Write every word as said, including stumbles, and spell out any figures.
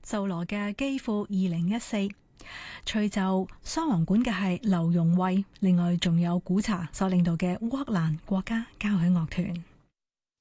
就羅嘅基輔二零一四。隨就雙簧管嘅係劉榮惠，另外仲有古查所領導嘅烏克蘭國家交響樂團。